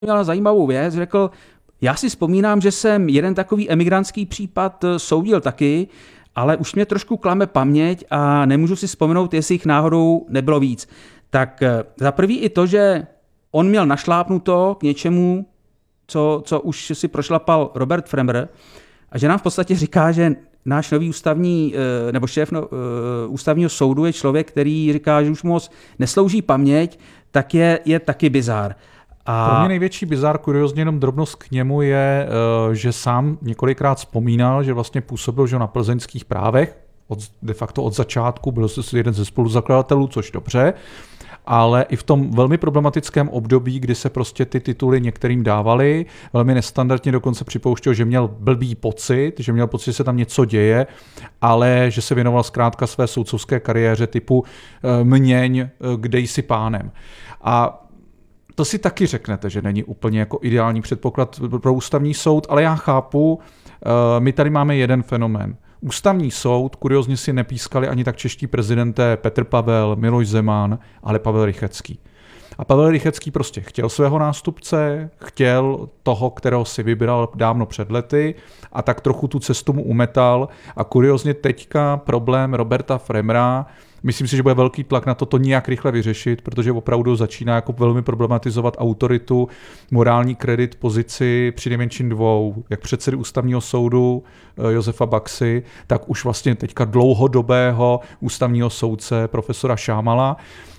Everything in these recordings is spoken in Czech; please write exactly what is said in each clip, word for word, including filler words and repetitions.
měl zajímavou věc, řekl, já si vzpomínám, že jsem jeden takový emigrantský případ soudil taky, ale už mě trošku klame paměť a nemůžu si vzpomenout, jestli jich náhodou nebylo víc. Tak za prvý i to, že on měl našlápnuto k něčemu, co, co už si prošlapal Robert Fremr, a že nám v podstatě říká, že náš nový ústavní, nebo šéf no, ústavního soudu je člověk, který říká, že už moc neslouží paměť, tak je, je taky bizár. A... Pro mě největší bizár, kuriozně jenom drobnost k němu je, že sám několikrát vzpomínal, že vlastně působil že na plzeňských právech, od, de facto od začátku, byl jsi jeden ze spoluzakladatelů, což dobře, ale i v tom velmi problematickém období, kdy se prostě ty tituly některým dávaly, velmi nestandardně dokonce připouštěl, že měl blbý pocit, že měl pocit, že se tam něco děje, ale že se věnoval zkrátka své soudcovské kariéře typu měň, kde jsi pánem. A to si taky řeknete, že není úplně jako ideální předpoklad pro ústavní soud, ale já chápu, my tady máme jeden fenomén. Ústavní soud, kuriozně si nepískali ani tak čeští prezidenté Petr Pavel, Miloš Zeman, ale Pavel Rychetský. A Pavel Rychetský prostě chtěl svého nástupce, chtěl toho, kterého si vybral dávno před lety a tak trochu tu cestu mu umetal. A kuriozně teďka problém Roberta Fremra, myslím si, že bude velký tlak na to, to nějak rychle vyřešit, protože opravdu začíná jako velmi problematizovat autoritu, morální kredit, pozici přinejmenším dvou, jak předsedy ústavního soudu Josefa Baxy, tak už vlastně teďka dlouhodobého ústavního soudce profesora Šámala.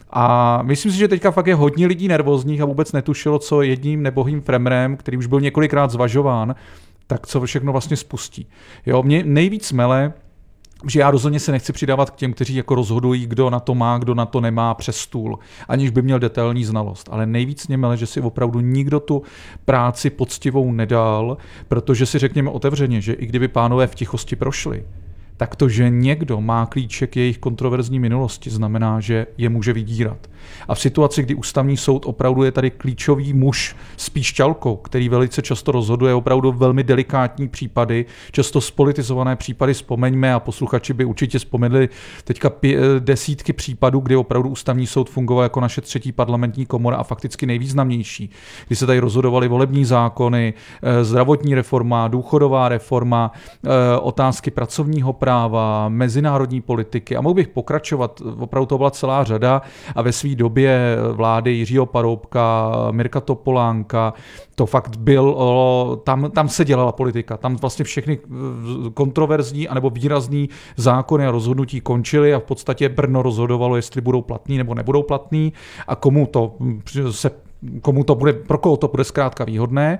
A myslím si, že teďka fakt je hodně lidí nervózních a vůbec netušilo, co jedním nebohým Fremrem, který už byl několikrát zvažován, tak co všechno vlastně spustí. Jo, mě nejvíc mele, že já rozhodně se nechci přidávat k těm, kteří jako rozhodují, kdo na to má, kdo na to nemá přes stůl, aniž by měl detailní znalost. Ale nejvíc mě mele, že si opravdu nikdo tu práci poctivou nedal, protože si řekněme otevřeně, že i kdyby pánové v tichosti prošli, tak to, že někdo má klíček jejich kontroverzní minulosti, znamená, že je může vydírat. A v situaci, kdy ústavní soud opravdu je tady klíčový muž s píšťalkou, který velice často rozhoduje opravdu velmi delikátní případy, často spolitizované případy, vzpomeňme, a posluchači by určitě vzpomněli teďka pě- desítky případů, kdy opravdu ústavní soud fungoval jako naše třetí parlamentní komora a fakticky nejvýznamnější, kdy se tady rozhodovaly volební zákony, zdravotní reforma, důchodová reforma, otázky pracovního práva, mezinárodní politiky a mohl bych pokračovat, opravdu to byla celá řada a ve své době vlády Jiřího Paroubka, Mirka Topolánka, to fakt bylo, tam, tam se dělala politika, tam vlastně všechny kontroverzní anebo výrazný zákony a rozhodnutí končily a v podstatě Brno rozhodovalo, jestli budou platný nebo nebudou platný a komu to, se, komu to bude, pro koho to bude zkrátka výhodné.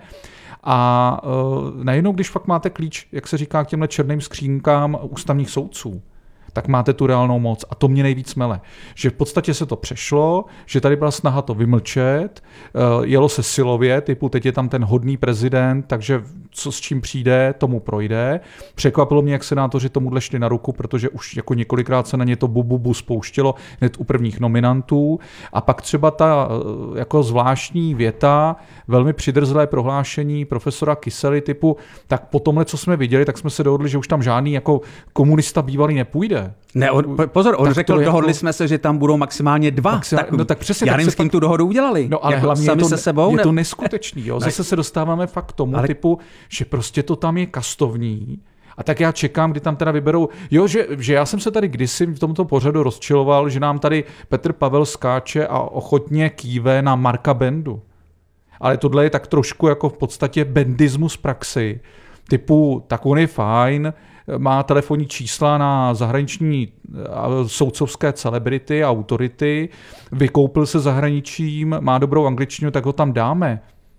A uh, najednou, když fakt máte klíč, jak se říká, k těmhle černým skřínkám ústavních soudců, tak máte tu reálnou moc. A to mě nejvíc mele. Že v podstatě se to přešlo, že tady byla snaha to vymlčet, uh, jelo se silově, typu teď je tam ten hodný prezident, takže co s čím přijde, tomu projde. Překvapilo mě, jak senátoři tomuhle šli na ruku, protože už jako několikrát se na ně to bububu spouštělo hned u prvních nominantů. A pak třeba ta uh, jako zvláštní věta, velmi přidrzlé prohlášení profesora Kysely typu, tak po tomhle, co jsme viděli, tak jsme se dohodli, že už tam žádný jako komunista bývalý nepůjde. Ne, on, pozor, on tak řekl, dohodli jako... jsme se, že tam budou maximálně dva. Maximál... No, tak přesně, já tak nevím, s kým fakt... tu dohodu udělali. No, ale jako hlavně sami je to, se sebou, je ne... to neskutečný. Jo? Zase se dostáváme fakt k tomu ale... typu, že prostě to tam je kastovní. A tak já čekám, kdy tam teda vyberou. Jo, že, že já jsem se tady kdysi v tomto pořadu rozčiloval, že nám tady Petr Pavel skáče a ochotně kýve na Marka Bendu. Ale tohle je tak trošku jako v podstatě bendismus praxi. Typu, tak on je fajn, má telefonní čísla na zahraniční soudcovské celebrity a autority, vykoupil se zahraničím, má dobrou angličtinu, tak ho tam dáme.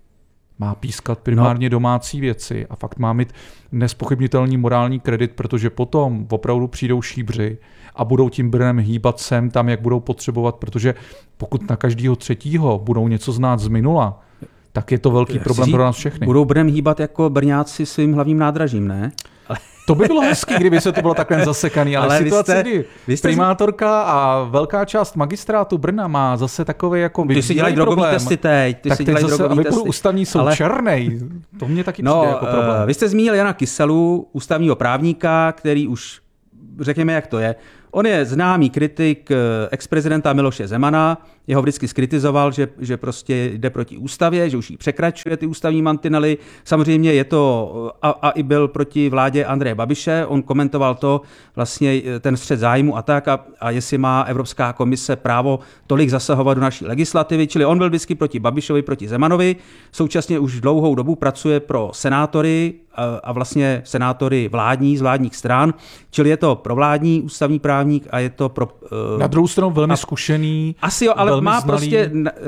Má pískat primárně no. domácí věci a fakt má mít nespochybnitelný morální kredit, protože potom opravdu přijdou šíbři a budou tím Brnem hýbat sem tam, jak budou potřebovat, protože pokud na každého třetího budou něco znát z minula, tak je to velký problém pro nás všechny. Budou Brnem hýbat jako Brňáci svým hlavním nádražím, ne? Ale... To by bylo hezký, kdyby se to bylo takhle zasekaný, ale, ale situace, kdy primátorka a velká část magistrátu Brna má zase takový jako ty si dělají drogový testy teď, ty tak si dělají drogový testy. Ústavní soud ale... černej, to mě taky no, přijde jako problém. Vy jste zmínil Jana Kyselu, ústavního právníka, který už, řekněme jak to je, On je známý kritik ex-prezidenta Miloše Zemana, jeho vždycky skritizoval, že, že prostě jde proti ústavě, že už ji překračuje ty ústavní mantinely. Samozřejmě je to, a, a i byl proti vládě Andreje Babiše, on komentoval to, vlastně ten střet zájmu a tak, a, a jestli má Evropská komise právo tolik zasahovat do naší legislativy, čili on byl vždycky proti Babišovi, proti Zemanovi, současně už dlouhou dobu pracuje pro senátory a, a vlastně senátory vládní z vládních stran, čili je to provládní ústavní právník a je to pro... Uh, Na druhou stranu velmi a, zkušený, asi jo, ale má znalý. Prostě,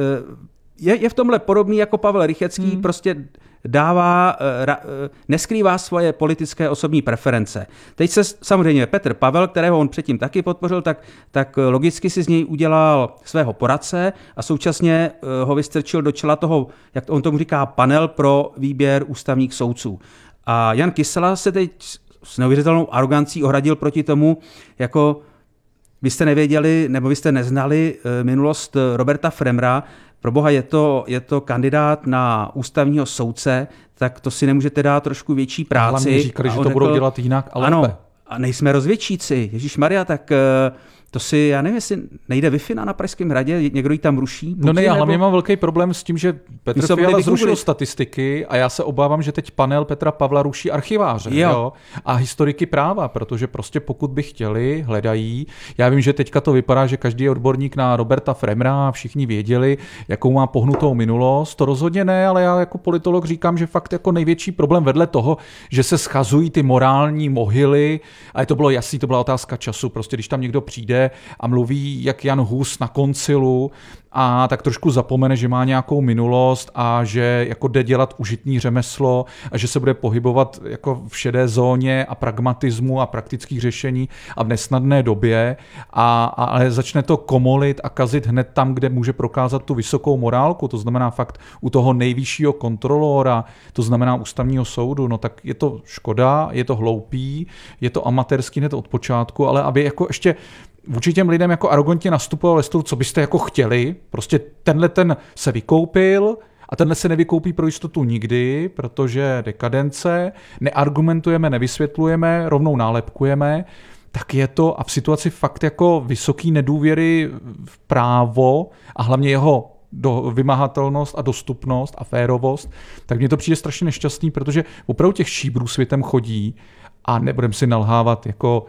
je, je v tomhle podobný jako Pavel Rychetský, hmm. prostě dává, neskrývá svoje politické osobní preference. Teď se samozřejmě Petr Pavel, kterého on předtím taky podpořil, tak, tak logicky si z něj udělal svého poradce a současně ho vystrčil do čela toho, jak on tomu říká, panel pro výběr ústavních soudců. A Jan Kysela se teď s neuvěřitelnou arogancí ohradil proti tomu, jako vy jste nevěděli, nebo vy jste neznali minulost Roberta Fremra. Proboha, je to, je to kandidát na ústavního soudce, tak to si nemůžete dát trošku větší práci. Hlavně říkali, že to řekl, budou dělat jinak, ale ano, lépe. A nejsme rozvědčíci. Ježišmarja, tak to si, já nevím, jestli nejde Wi-Fi na Pražském hradě, někdo ji tam ruší. Putin, no ne, já hlavně nebo... mám velký problém s tím, že Petr Fiala zrušil statistiky a já se obávám, že teď panel Petra Pavla ruší archiváře jo. Jo, a historiky práva, protože prostě pokud by chtěli, hledají. Já vím, že teďka to vypadá, že každý je odborník na Roberta Fremra, všichni věděli, jakou má pohnutou minulost. To rozhodně ne, ale já jako politolog říkám, že fakt jako největší problém vedle toho, že se schazují ty morální mohyly, ale to bylo jasný, to byla otázka času, prostě když tam někdo přijde a mluví jak Jan Hus na koncilu a tak trošku zapomene, že má nějakou minulost a že jako jde dělat užitný řemeslo a že se bude pohybovat jako v šedé zóně a pragmatismu a praktických řešení a v nesnadné době, a, a, ale začne to komolit a kazit hned tam, kde může prokázat tu vysokou morálku, to znamená fakt u toho nejvyššího kontrolora, to znamená ústavního soudu, no tak je to škoda, je to hloupý, je to amatérský hned od počátku, ale aby jako ještě vůči těm lidem jako arrogantně nastupoval ve stylu, co byste jako chtěli, prostě tenhle ten se vykoupil a tenhle se nevykoupí pro jistotu nikdy, protože dekadence, neargumentujeme, nevysvětlujeme, rovnou nálepkujeme, tak je to a v situaci fakt jako vysoký nedůvěry v právo a hlavně jeho do vymahatelnost a dostupnost a férovost, tak mně to přijde strašně nešťastný, protože opravdu těch šíbrů světem chodí a nebudem si nalhávat jako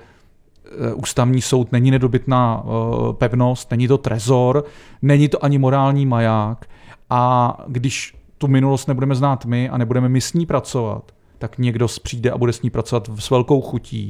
ústavní soud není nedobytná pevnost, není to trezor, není to ani morální maják a když tu minulost nebudeme znát my a nebudeme my s ní pracovat, tak někdo přijde a bude s ní pracovat s velkou chutí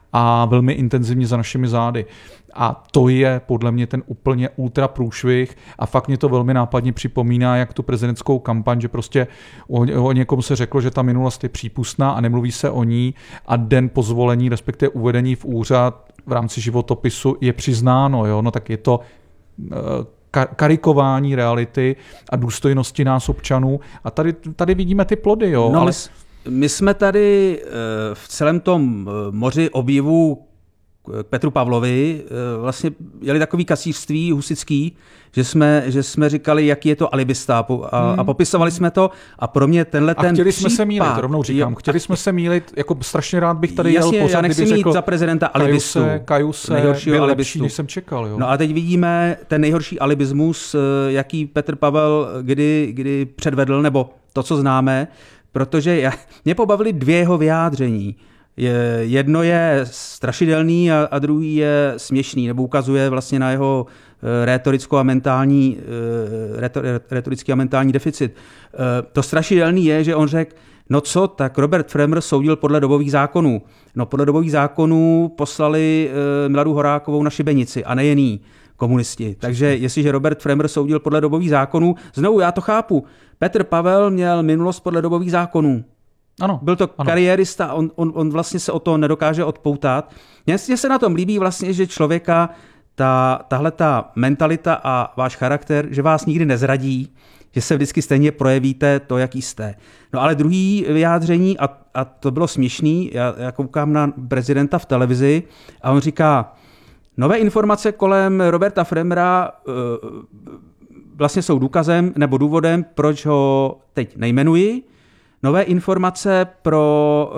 a velmi intenzivně za našimi zády. A to je podle mě ten úplně ultra průšvih a fakt mě to velmi nápadně připomíná, jak tu prezidentskou kampaň, že prostě o, o někom se řeklo, že ta minulost je přípustná a nemluví se o ní a den po zvolení, respektive uvedení v úřad v rámci životopisu je přiznáno, jo? No tak je to uh, karikování reality a důstojnosti nás občanů a tady, tady vidíme ty plody. Jo? No, ale... my, my jsme tady uh, v celém tom moři objevu k Petru Pavlovi vlastně jeli takový kasířství husický, že jsme, že jsme říkali, jaký je to alibista a, hmm. a popisovali jsme to a pro mě tenhle a ten chtěli případ, jsme se mýlit, rovnou říkám, chtěli jsme se mýlit, jako strašně rád bych tady jasně, jel pořád, já nechci kdyby mít řekl za prezidenta alibistu, Kajuse, Kajuse nejhoršího byl alibistu. lepší, než jsem čekal. Jo. No a teď vidíme ten nejhorší alibismus, jaký Petr Pavel kdy, kdy předvedl, nebo to, co známe, protože já, mě pobavily dvě jeho vyjádření. Je, jedno je strašidelný a, a druhý je směšný, nebo ukazuje vlastně na jeho e, rétorickou a mentální, e, retor, retorický a mentální deficit. E, to strašidelný je, že on řekl, no co, tak Robert Fremr soudil podle dobových zákonů. No podle dobových zákonů poslali e, Miladu Horákovou na šibenici a nejen jí komunisti. Takže jestliže Robert Fremr soudil podle dobových zákonů, znovu já to chápu, Petr Pavel měl minulost podle dobových zákonů. Ano, byl to ano. kariérista, on, on, on vlastně se o to nedokáže odpoutat. Mně se na tom líbí vlastně, že člověka ta, tahle ta mentalita a váš charakter, že vás nikdy nezradí, že se vždycky stejně projevíte to, jaký jste. No ale druhý vyjádření, a, a to bylo směšný, já, já koukám na prezidenta v televizi a on říká, nové informace kolem Roberta Fremra uh, vlastně jsou důkazem nebo důvodem, proč ho teď nejmenuji, Nové informace pro,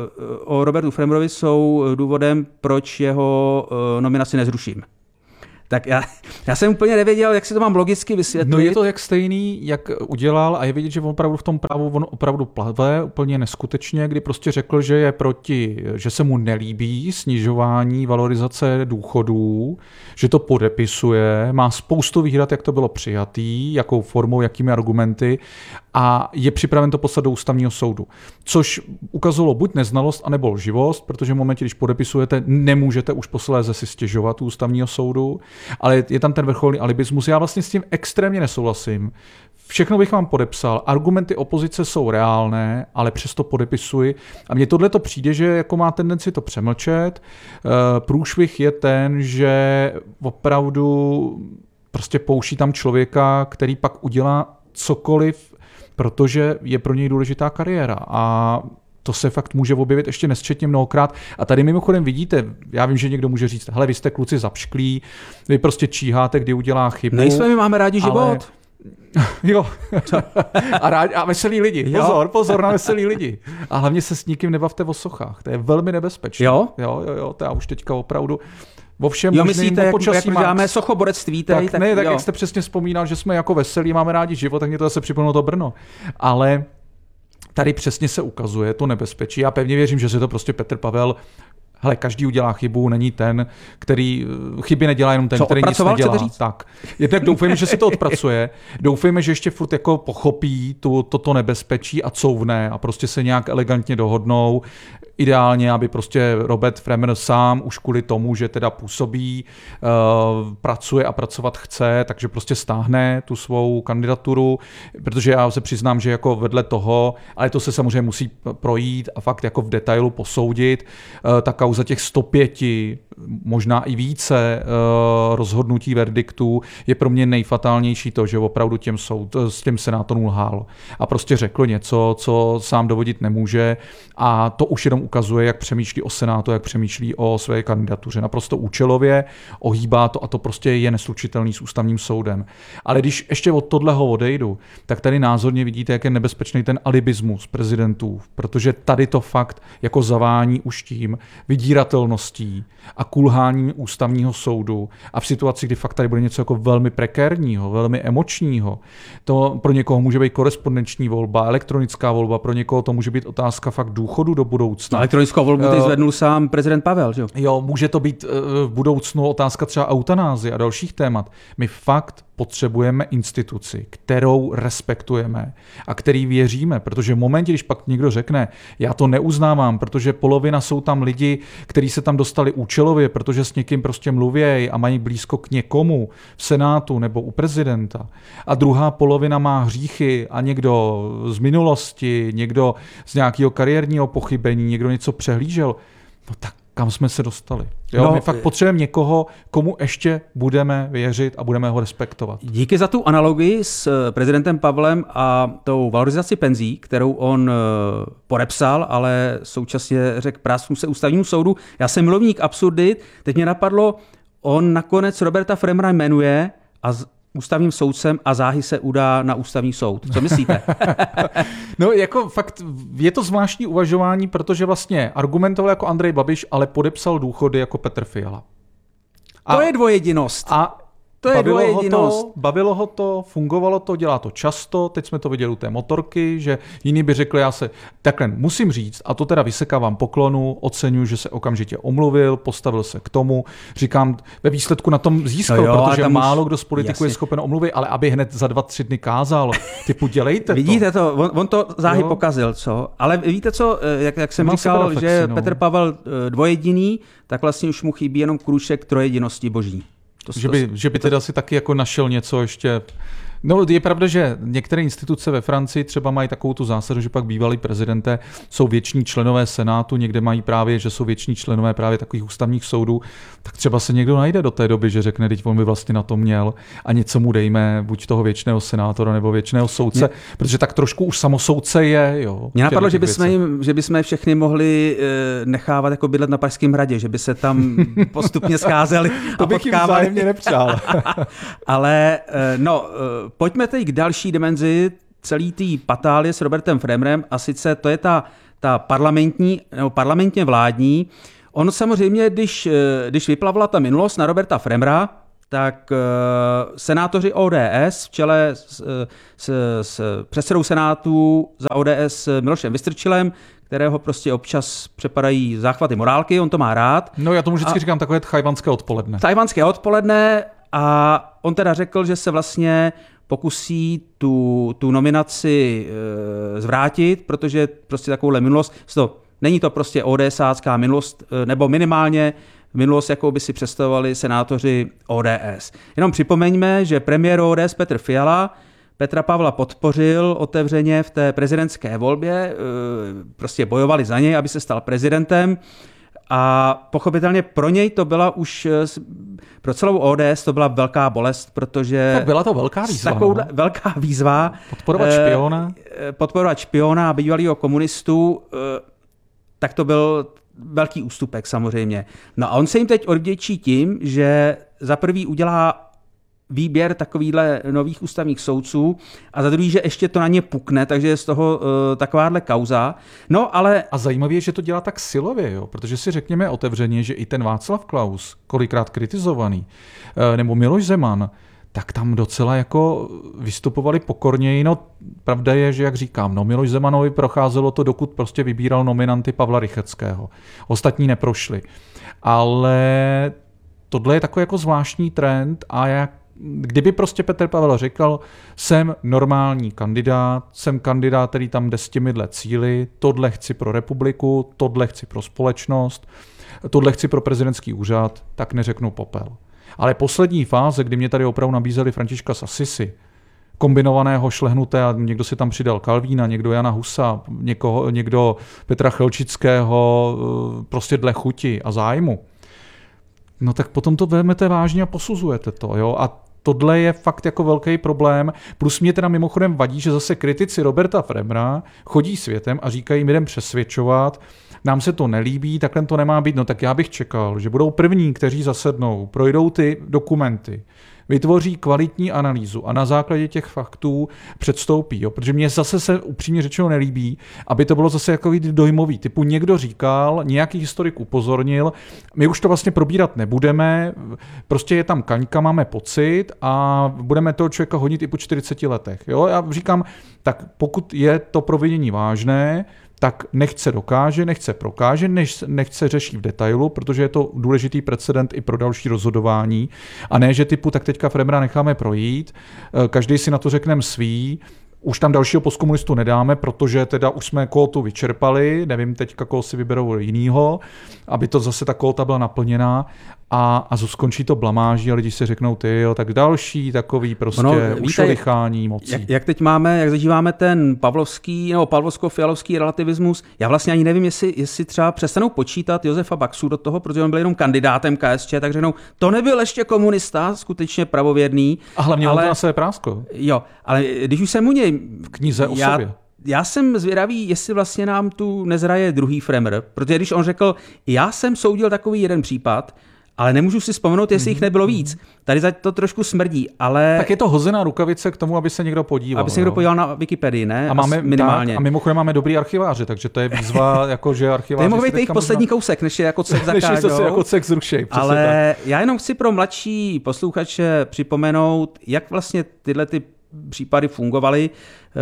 o Robertu Fremerovi jsou důvodem, proč jeho nominaci nezruším. Tak já, já jsem úplně nevěděl, jak si to mám logicky vysvětlit. No je to jak stejný, jak udělal a je vidět, že on opravdu v tom právu on opravdu plave úplně neskutečně, kdy prostě řekl, že je proti, že se mu nelíbí snižování valorizace důchodů, že to podepisuje, má spoustu výhrad, jak to bylo přijatý, jakou formou, jakými argumenty a je připraven to poslat do ústavního soudu. Což ukazovalo buď neznalost, anebo lživost, protože v momentě, když podepisujete, nemůžete už posléze si stěžovat u ústavního soudu. Ale je tam ten vrcholný alibismus. Já vlastně s tím extrémně nesouhlasím. Všechno bych vám podepsal. Argumenty opozice jsou reálné, ale přesto podepisuji. A mně tohle to přijde, že jako má tendenci to přemlčet. Průšvih je ten, že opravdu prostě pouští tam člověka, který pak udělá cokoliv, protože je pro něj důležitá kariéra. A to se fakt může objevit ještě nesčetně mnohokrát. A tady mimochodem vidíte, já vím, že někdo může říct, hele, vy jste kluci zapšklí, vy prostě číháte, kdy udělá chybu. Nejsme, my máme rádi život. Ale... Jo. a, rád, a veselí lidi. Pozor, jo. pozor na veselí lidi. A hlavně se s nikým nebavte o sochách. To je velmi nebezpečné. Jo? Jo, jo, jo, to já už teďka opravdu vo všem jo, možným myslíte, počasí jak děláme sochoborectví tady, tak, tak, ne, tak jo. jak jste přesně vzpomínal, že jsme jako veselí, máme rádi život, tak mě to zase připomnělo to Brno. Ale tady přesně se ukazuje to nebezpečí. Já pevně věřím, že si to prostě Petr Pavel, hele, každý udělá chybu, není ten, který chyby nedělá jenom ten, Co, který nic nedělá. Říct? Tak. Tak doufejme, že si to odpracuje. Doufejme, že ještě furt jako pochopí tu, toto nebezpečí a couvne a prostě se nějak elegantně dohodnou. Ideálně, aby prostě Robert Fremer sám už kvůli tomu, že teda působí, uh, pracuje a pracovat chce, takže prostě stáhne tu svou kandidaturu, protože já se přiznám, že jako vedle toho, ale to se samozřejmě musí projít a fakt jako v detailu posoudit, uh, ta kauza těch sto pět, možná i více uh, rozhodnutí verdiktů je pro mě nejfatálnější to, že opravdu těm soud, s těm senátorům lhal a prostě řekl něco, co sám dovodit nemůže a to už jenom ukazuje, jak přemýšlí o Senátu, jak přemýšlí o své kandidatuře. Naprosto účelově ohýbá to a to prostě je neslučitelný s ústavním soudem. Ale když ještě od tohleho odejdu, tak tady názorně vidíte, jak je nebezpečný ten alibismus prezidentů, protože tady to fakt jako zavání už tím vydíratelností a kulháním ústavního soudu a v situaci, kdy fakt tady bude něco jako velmi prekérního, velmi emočního, to pro někoho může být korespondenční volba, elektronická volba, pro někoho to může být otázka fakt důchodu do budoucna. Elektronickou volbu teď zvednul sám prezident Pavel, že jo? Jo, může to být v budoucnu otázka třeba eutanázie a dalších témat. My fakt potřebujeme instituci, kterou respektujeme a který věříme, protože v momentě, když pak někdo řekne, já to neuznávám, protože polovina jsou tam lidi, kteří se tam dostali účelově, protože s někým prostě mluvějí a mají blízko k někomu v Senátu nebo u prezidenta a druhá polovina má hříchy a někdo z minulosti, někdo z nějakého kariérního pochybení, někdo něco přehlížel, no tak kam jsme se dostali. Jo, no, my fakt potřebujeme někoho, komu ještě budeme věřit a budeme ho respektovat. Díky za tu analogii s prezidentem Pavlem a tou valorizaci penzí, kterou on podepsal, ale současně řekl prásknu se ústavnímu soudu. Já jsem milovník absurdit. Teď mě napadlo, on nakonec Roberta Fremera jmenuje a z ústavním soudcem a záhy se udá na ústavní soud. Co myslíte? No jako fakt je to zvláštní uvažování, protože vlastně argumentoval jako Andrej Babiš, ale podepsal důchody jako Petr Fiala. A, to je dvojjedinost. A to je dvojjedinost. To, bavilo ho to, fungovalo to, dělá to často, teď jsme to viděli u té motorky, že jiný by řekl, já se takhle musím říct, a to teda vysekávám poklonu, oceňuji, že se okamžitě omluvil, postavil se k tomu, říkám, ve výsledku na tom získal, no jo, protože málo už, kdo z politiků je schopen omluvit, ale aby hned za dva, tři dny kázal, typu dělejte to. Vidíte to, on, on to záhy jo. pokazil, co? Ale víte co, jak, jak jsem Má říkal, že no. Petr Pavel dvojjediný, tak vlastně už mu chybí jenom krůček trojjedinosti boží. To, že by, to, že by teda si taky jako našel něco ještě. No, je pravda, že některé instituce ve Francii třeba mají takovou tu zásadu, že pak bývalí prezidenté jsou věční členové Senátu, někde mají právě, že jsou věční členové právě takových ústavních soudů, tak třeba se někdo najde do té doby, že řekne, teď on by vlastně na to měl a něco mu dejme, buď toho věčného senátora nebo věčného soudce, mě, protože tak trošku už samosoudce je. Jo, mě napadlo, že bychom, jim, že bychom všechny mohli e, nechávat jako bydlet na Pražském hradě, že by se tam postupně scházeli to a bych jim potkávali. vzájemně nepřál. Ale e, no, e, pojďme teď k další dimenzi celý té patálie s Robertem Fremrem, a sice to je ta, ta parlamentní, nebo parlamentně vládní. On samozřejmě, když, když vyplavila ta minulost na Roberta Fremra, tak uh, senátoři O D S v čele s, s, s předsedou senátu za O D S Milošem Vystrčilem, kterého prostě občas přepadají záchvaty morálky, on to má rád. No já tomu vždycky a, říkám takové tajvanské odpoledne. Tajvanské odpoledne a on teda řekl, že se vlastně pokusí tu, tu nominaci e, zvrátit, protože prostě takovouhle minulost, to, není to prostě ODSácká minulost, e, nebo minimálně minulost, jakou by si představovali senátoři O D S. Jenom připomeňme, že premiér O D S Petr Fiala Petra Pavla podpořil otevřeně v té prezidentské volbě, prostě bojovali za něj, aby se stal prezidentem a pochopitelně pro něj to byla už, pro celou O D S to byla velká bolest, protože... Tak byla to velká výzva. Takovou, no? Velká výzva. Podporovat špiona. Podporovat špiona a bývalýho komunistu, tak to byl velký ústupek samozřejmě. No a on se jim teď odvděčí tím, že za prvý udělá výběr takovýhle nových ústavních soudců a za druhý, že ještě to na ně pukne, takže je z toho uh, takováhle kauza. No, ale... A zajímavé je, že to dělá tak silově, jo? Protože si řekněme otevřeně, že i ten Václav Klaus, kolikrát kritizovaný, uh, nebo Miloš Zeman, tak tam docela jako vystupovali pokorněji. No, pravda je, že jak říkám, no Miloš Zemanovi procházelo to, dokud prostě vybíral nominanty Pavla Rychetského. Ostatní neprošli. Ale tohle je takový jako zvláštní trend a jak kdyby prostě Petr Pavel řekl, jsem normální kandidát, jsem kandidát, který tam jde s těmihle cíli, tohle chci pro republiku, tohle chci pro společnost, tohle chci pro prezidentský úřad, tak neřeknu popel. Ale poslední fáze, kdy mě tady opravdu nabízeli Františka z Assisi, kombinovaného šlehnuté a někdo si tam přidal Kalvína, někdo Jana Husa, někoho, někdo Petra Chelčického, prostě dle chuti a zájmu, no tak potom to vezmete vážně a posuzujete to, jo, a tohle je fakt jako velký problém. Plus mě teda mimochodem vadí, že zase kritici Roberta Fremra chodí světem a říkají, my jdem přesvědčovat, nám se to nelíbí, takhle to nemá být. No tak já bych čekal, že budou první, kteří zasednou, projdou ty dokumenty, vytvoří kvalitní analýzu a na základě těch faktů předstoupí. Jo? Protože mně zase se upřímně řečeno nelíbí, aby to bylo zase jako dojmový. Typu někdo říkal, nějaký historik upozornil, my už to vlastně probírat nebudeme, prostě je tam kaňka, máme pocit a budeme toho člověka honit i po čtyřiceti letech. Jo? Já říkám, tak pokud je to provinění vážné, tak nechce dokáže, nechce prokáže, nechce řeší v detailu, protože je to důležitý precedent i pro další rozhodování. A ne, že typu, tak teďka Fremra necháme projít, každý si na to řekneme svý, už tam dalšího postkomunistu nedáme, protože teda už jsme kvótu vyčerpali, nevím teďka, koho si vyberou jinýho, aby to zase ta kvóta byla naplněná a, a skončí to blamáží a lidi si řeknou, ty jo, tak další takový prostě no, ušelichání mocí. Jak, jak teď máme, jak zažíváme ten pavlovský nebo pavlovsko-fialovský relativismus, já vlastně ani nevím, jestli, jestli třeba přestanou počítat Josefa Baxu do toho, protože on byl jenom kandidátem K S Č, tak řeknou, to nebyl ještě komunista, skutečně pravověrný. A hlavně ale, on to na své prásko. Jo, ale když už jsem u něj v knize o já, sobě. Já jsem zvědavý, jestli vlastně nám tu nezraje druhý Fremr, protože když on řekl, já jsem soudil takový jeden případ, ale nemůžu si vzpomenout, jestli jich nebylo víc. Tady to trošku smrdí, ale... Tak je to hozená rukavice k tomu, aby se někdo podíval. Aby se někdo podíval na Wikipedii, ne? A máme minimálně. Tak, a mimochodem máme dobrý archiváře, takže to je výzva, jako že archiváři... To je mohl být jejich poslední možná... kousek, než je jako cek zakážou. Než se jako cek zrušej. Ale tak. Já jenom chci pro mladší posluchače připomenout, jak vlastně tyhle ty případy fungovaly,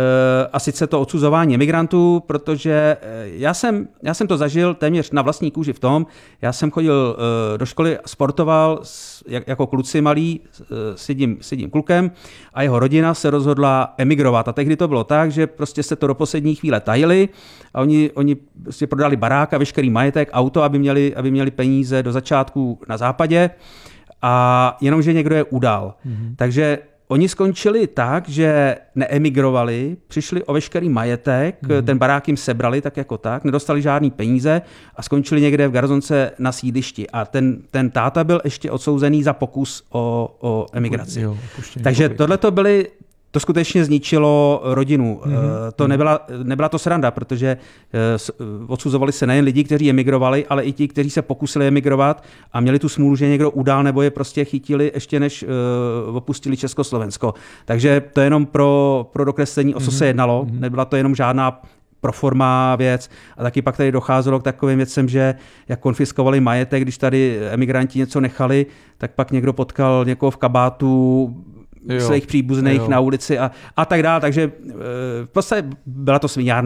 a sice to odsuzování emigrantů, protože já jsem, já jsem to zažil téměř na vlastní kůži v tom, já jsem chodil do školy, sportoval jako kluci malý s jedním, s jedním klukem a jeho rodina se rozhodla emigrovat. A tehdy to bylo tak, že prostě se to do poslední chvíle tajili a oni, oni prostě prodali barák a veškerý majetek, auto, aby měli, aby měli peníze do začátku na západě a jenomže někdo je udal. Mm-hmm. Takže oni skončili tak, že neemigrovali, přišli o veškerý majetek, mm. ten barák jim sebrali tak jako tak, nedostali žádný peníze a skončili někde v Garzonce na sídlišti. A ten, ten táta byl ještě odsouzený za pokus o, o emigraci. Jo, Takže tohle to byly to skutečně zničilo rodinu. Mm-hmm. To nebyla, nebyla to sranda, protože odsuzovali se nejen lidi, kteří emigrovali, ale i ti, kteří se pokusili emigrovat a měli tu smůlu, že někdo udál nebo je prostě chytili ještě než opustili Československo. Takže to je jenom pro, pro dokreslení, o co mm-hmm. se jednalo. Mm-hmm. Nebyla to jenom žádná proforma věc a taky pak tady docházelo k takovým věcem, že jak konfiskovali majetek, když tady emigranti něco nechali, tak pak někdo potkal někoho v kabátu jo, svých příbuzných jo. na ulici a, a tak dále. Takže v podstatě byla to sviňárna.